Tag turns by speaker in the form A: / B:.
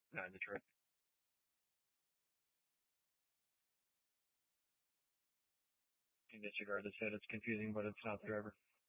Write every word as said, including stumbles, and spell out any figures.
A: Not Detroit. You disregard this hit. It's confusing, but it's not the driver.